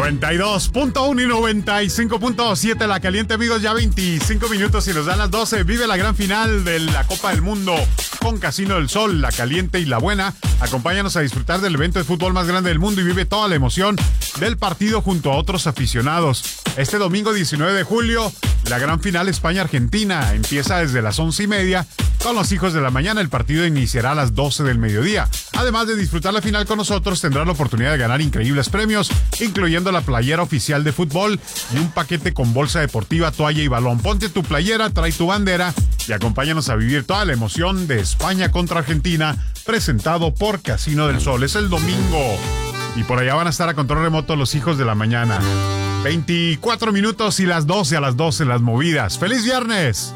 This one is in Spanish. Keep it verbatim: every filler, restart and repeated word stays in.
noventa y dos punto uno y noventa y cinco punto siete La Caliente, amigos, ya veinticinco minutos y nos dan las doce. Vive la gran final de la Copa del Mundo con Casino del Sol, La Caliente y La Buena. Acompáñanos a disfrutar del evento de fútbol más grande del mundo y vive toda la emoción del partido junto a otros aficionados. Este domingo diecinueve de julio, la gran final España-Argentina empieza desde las once y media con los hijos de la mañana. El partido iniciará a las doce del mediodía. Además de disfrutar la final con nosotros, tendrás la oportunidad de ganar increíbles premios, incluyendo la playera oficial de fútbol y un paquete con bolsa deportiva, toalla y balón. Ponte tu playera, trae tu bandera y acompáñanos a vivir toda la emoción de España contra Argentina, presentado por Casino del Sol. Es el domingo y por allá van a estar a control remoto los hijos de la mañana. veinticuatro minutos y las doce, a las doce las movidas. ¡Feliz viernes!